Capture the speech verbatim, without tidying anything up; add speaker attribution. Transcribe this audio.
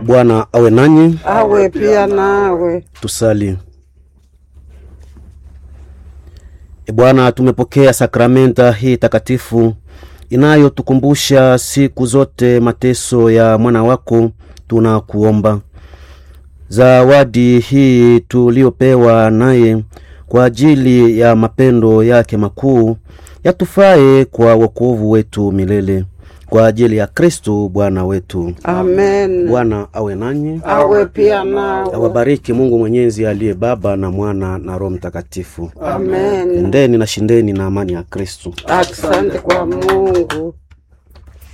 Speaker 1: Bwana awe nanyi.
Speaker 2: Awe pia nawe.
Speaker 1: Tusali. E Bwana, tumepokea sakramenta hii takatifu inayotukumbusha siku zote mateso ya mwana wako. Tunakuomba zawadi hii tuliopewa naye kwa ajili ya mapendo yake makuu yatufae kwa wokovu wetu milele, kwa ajili ya Kristo Bwana wetu.
Speaker 2: Amen.
Speaker 1: Bwana awe nanyi.
Speaker 2: Awe pia nawe.
Speaker 1: Awabariki Mungu Mwenyezi aliye Baba na Mwana na Roho Mtakatifu.
Speaker 2: Amen.
Speaker 1: Endeni na shindeni na amani ya Kristo.
Speaker 2: Asante kwa Mungu.